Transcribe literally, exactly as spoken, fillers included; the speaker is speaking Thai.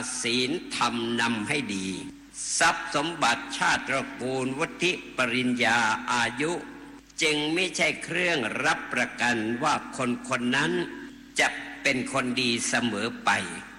ศีลธรรมนำให้ดีทรัพย์สมบัติชาติตระกูลวุฒิปริญญาอายุจึงไม่ใช่เครื่องรับประกันว่าคนคนนั้นจะเป็นคนดีเสมอไป